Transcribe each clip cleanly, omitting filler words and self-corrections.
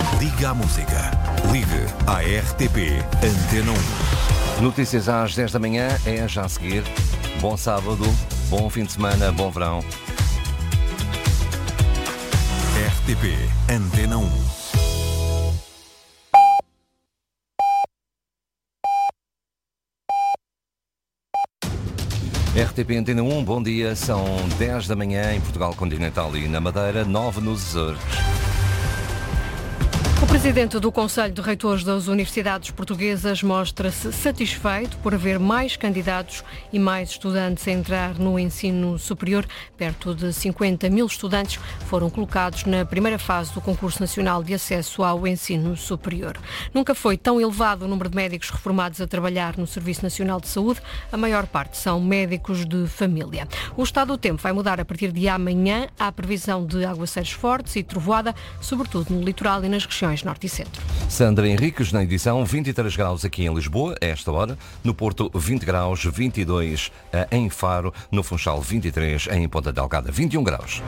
Liga à música. Ligue à RTP Antena 1. Notícias às 10 da manhã é já a seguir. Bom sábado, bom fim de semana, bom verão. RTP Antena 1. RTP Antena 1, bom dia. São 10 da manhã em Portugal Continental e na Madeira, 9 nos Açores. O presidente do Conselho de Reitores das Universidades Portuguesas mostra-se satisfeito por haver mais candidatos e mais estudantes a entrar no ensino superior. Perto de 50 mil estudantes foram colocados na primeira fase do Concurso Nacional de Acesso ao Ensino Superior. Nunca foi tão elevado o número de médicos reformados a trabalhar no Serviço Nacional de Saúde. A maior parte são médicos de família. O estado do tempo vai mudar a partir de amanhã. Há previsão de aguaceiros fortes e trovoada, sobretudo no litoral e nas regiões norte e centro. Sandra Henriques na edição, 23 graus aqui em Lisboa, a esta hora. No Porto, 20 graus, 22 em Faro. No Funchal, 23 em Ponta Delgada, 21 graus.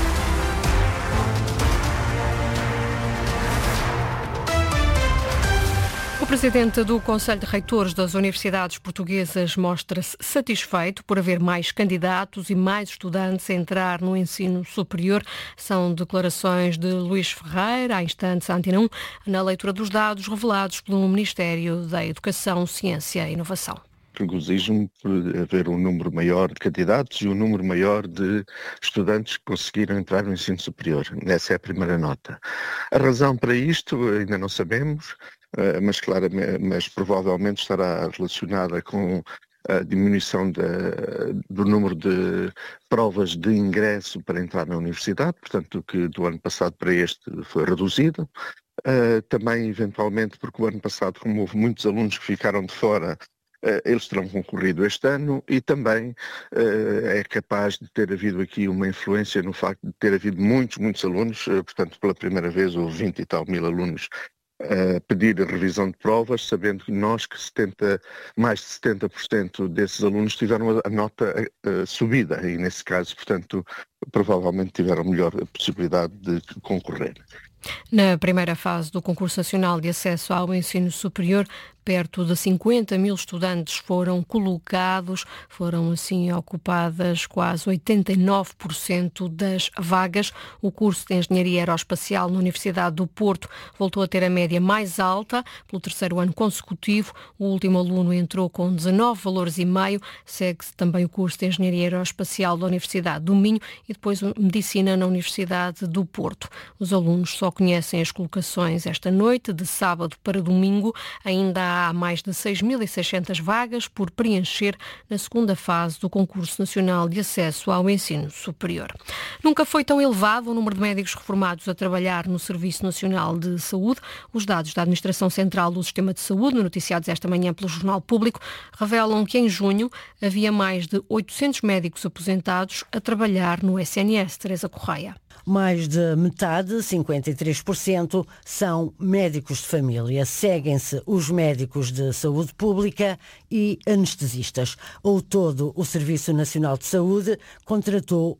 O presidente do Conselho de Reitores das Universidades Portuguesas mostra-se satisfeito por haver mais candidatos e mais estudantes a entrar no ensino superior. São declarações de Luís Ferreira, há instantes à Antena 1, na leitura dos dados revelados pelo Ministério da Educação, Ciência e Inovação. Regozijo-me por haver um número maior de candidatos e um número maior de estudantes que conseguiram entrar no ensino superior. Essa é a primeira nota. A razão para isto ainda não sabemos, mas provavelmente estará relacionada com a diminuição do número de provas de ingresso para entrar na universidade, portanto, que do ano passado para este foi reduzido. Também, eventualmente, porque o ano passado, como houve muitos alunos que ficaram de fora, eles terão concorrido este ano e também é capaz de ter havido aqui uma influência no facto de ter havido muitos alunos, portanto, pela primeira vez houve 20 e tal mil alunos a pedir a revisão de provas, sabendo que mais de 70% desses alunos tiveram a nota subida e, nesse caso, portanto, provavelmente tiveram melhor possibilidade de concorrer. Na primeira fase do Concurso Nacional de Acesso ao Ensino Superior, perto de 50 mil estudantes foram colocados, foram assim ocupadas quase 89% das vagas. O curso de Engenharia Aeroespacial na Universidade do Porto voltou a ter a média mais alta pelo terceiro ano consecutivo. O último aluno entrou com 19 valores e meio. Segue-se também o curso de Engenharia Aeroespacial da Universidade do Minho e depois Medicina na Universidade do Porto. Os alunos só conhecem as colocações esta noite, de sábado para domingo. Ainda há mais de 6.600 vagas por preencher na segunda fase do Concurso Nacional de Acesso ao Ensino Superior. Nunca foi tão elevado o número de médicos reformados a trabalhar no Serviço Nacional de Saúde. Os dados da Administração Central do Sistema de Saúde, noticiados esta manhã pelo Jornal Público, revelam que em junho havia mais de 800 médicos aposentados a trabalhar no SNS. Teresa Correia. Mais de metade, 53%, são médicos de família. Seguem-se os médicos de saúde pública e anestesistas. Ao todo, o Serviço Nacional de Saúde contratou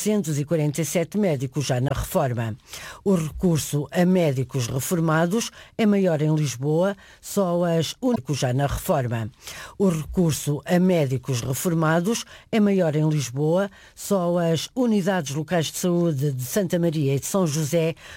847 médicos já na reforma. O recurso a médicos reformados é maior em Lisboa, só as únicos já na reforma. O recurso a médicos reformados é maior em Lisboa, só as unidades locais de saúde de Santa Maria e de São José